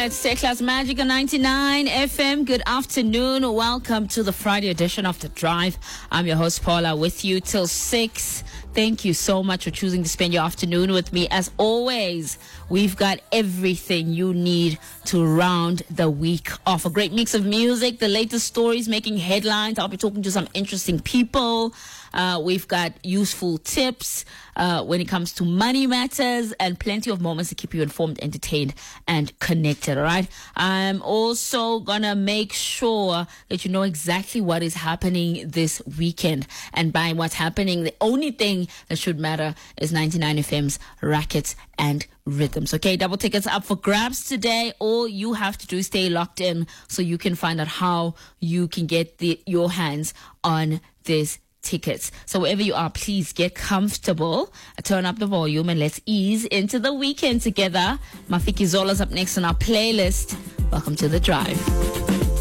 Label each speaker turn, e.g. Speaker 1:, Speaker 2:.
Speaker 1: It's Stay Class Magic on 99 FM. Good afternoon. Welcome to the Friday edition of The Drive. I'm your host, Paula, with you till 6. Thank you so much for choosing to spend your afternoon with me. As always, we've got everything you need to round the week off. A great mix of music, the latest stories making headlines. I'll be talking to some interesting people. We've got useful tips when it comes to money matters and plenty of moments to keep you informed, entertained, and connected, all right? I'm also going to make sure that you know exactly what is happening this weekend. And by what's happening, the only thing that should matter is 99 FM's Rackets and Rhythms. Okay, double tickets up for grabs today. All you have to do is stay locked in so you can find out how you can get your hands on this tickets. So wherever you are, please get comfortable, turn up the volume, and let's ease into the weekend together. Mafiki Zola's up next on our playlist. Welcome to The Drive.